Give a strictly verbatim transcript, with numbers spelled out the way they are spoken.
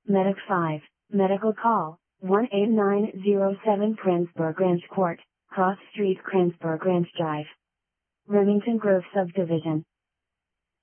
Medic five, medical call, one eight nine zero seven Krinsburg Ranch Court, Cross Street Krinsburg Ranch Drive. Remington Grove Subdivision.